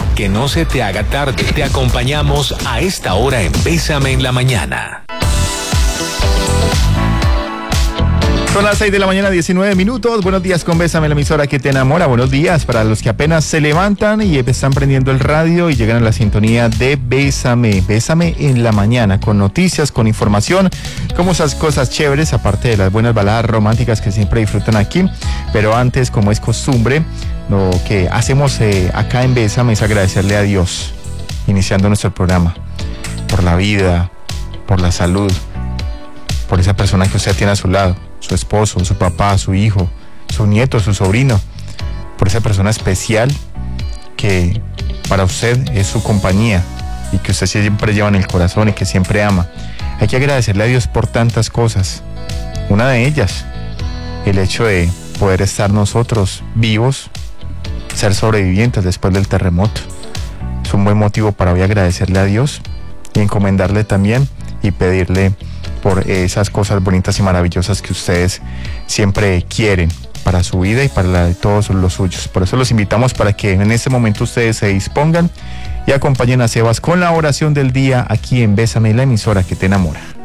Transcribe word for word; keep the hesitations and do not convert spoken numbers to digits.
Que no se te haga tarde. Te acompañamos a esta hora en Bésame en la Mañana. Son las seis de la mañana, diecinueve minutos. Buenos días con Bésame, la emisora que te enamora. Buenos días para los que apenas se levantan y están prendiendo el radio y llegan a la sintonía de Bésame. Bésame en la mañana, con noticias, con información, como esas cosas chéveres, aparte de las buenas baladas románticas que siempre disfrutan aquí. Pero antes, como es costumbre, lo que hacemos eh, acá en Bésame es agradecerle a Dios, iniciando nuestro programa, por la vida, por la salud, por esa persona que usted tiene a su lado. Su esposo, su papá, su hijo, su nieto, su sobrino, por esa persona especial que para usted es su compañía y que usted siempre lleva en el corazón y que siempre ama. Hay que agradecerle a Dios por tantas cosas. Una de ellas, el hecho de poder estar nosotros vivos, ser sobrevivientes después del terremoto. Es un buen motivo para hoy agradecerle a Dios y encomendarle también y pedirle por esas cosas bonitas y maravillosas que ustedes siempre quieren para su vida y para la de todos los suyos. Por eso los invitamos para que en este momento ustedes se dispongan y acompañen a Sebas con la oración del día aquí en Bésame, la emisora que te enamora.